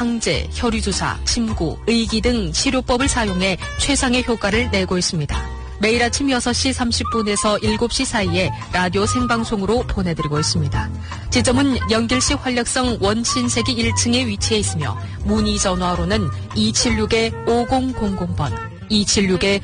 항제, 혈유주사, 침구, 의기 등 치료법을 사용해 최상의 효과를 내고 있습니다. 매일 아침 6시 30분에서 7시 사이에 라디오 생방송으로 보내드리고 있습니다. 지점은 영길시 활력성 원신세기 1층에 위치해 있으며 문의 전화로는 276-5000번, 276